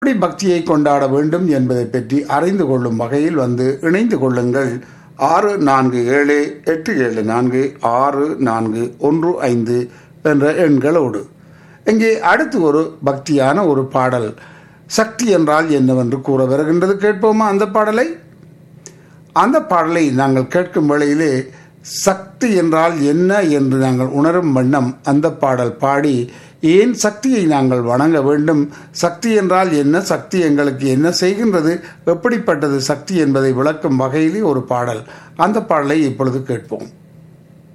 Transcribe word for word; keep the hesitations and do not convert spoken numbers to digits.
எப்படி பக்தியை கொண்டாட வேண்டும் என்பதை பற்றி அறிந்து கொள்ளும் வகையில் வந்து இணைந்து கொள்ளுங்கள். ஆறு நான்கு ஏழு எட்டு ஏழு நான்கு ஆறு நான்கு ஒன்று ஐந்து என்ற எண்களோடு. இங்கே அடுத்து ஒரு பக்தியான ஒரு பாடல், சக்தி என்றால் என்னவென்று கூற வருகின்றது. கேட்போமா அந்த பாடலை? அந்த பாடலை நாங்கள் கேட்கும் வேளையிலே சக்தி என்றால் என்ன என்று நாங்கள் உணரும் வண்ணம் அந்த பாடல் பாடி, ஏன் சக்தியை நாங்கள் வணங்க வேண்டும், சக்தி என்றால் என்ன, சக்தி எங்களுக்கு என்ன செய்கின்றது, எப்படிப்பட்டது சக்தி என்பதை விளக்கும் வகையிலே ஒரு பாடல். அந்த பாடலை இப்பொழுது கேட்போம்.